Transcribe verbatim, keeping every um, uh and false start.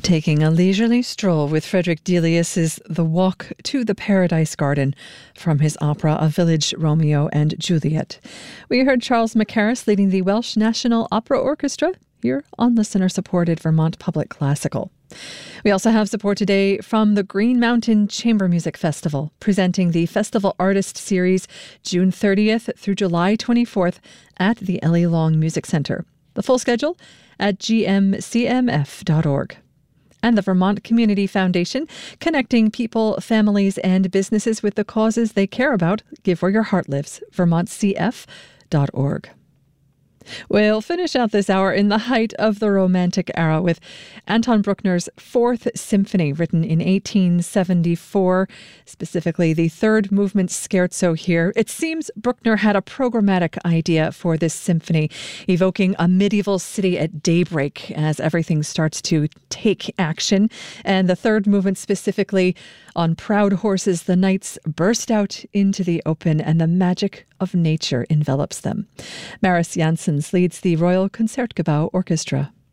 Taking a leisurely stroll with Frederick Delius's The Walk to the Paradise Garden from his opera A Village Romeo and Juliet. We heard Charles Mackerras leading the Welsh National Opera Orchestra here on listener-supported Vermont Public Classical. We also have support today from the Green Mountain Chamber Music Festival, presenting the Festival Artist Series June thirtieth through July twenty-fourth at the Ellie Long Music Center. The full schedule at g m c m f dot org. And the Vermont Community Foundation, connecting people, families, and businesses with the causes they care about. Give where your heart lives. vermont c f dot org. We'll finish out this hour in the height of the Romantic era with Anton Bruckner's Fourth Symphony, written in eighteen seventy-four, specifically the third movement scherzo here. It seems Bruckner had a programmatic idea for this symphony, evoking a medieval city at daybreak as everything starts to take action. And the third movement specifically, on proud horses, the knights burst out into the open and the magic of nature envelops them. Maris Janssens leads the Royal Concertgebouw Orchestra.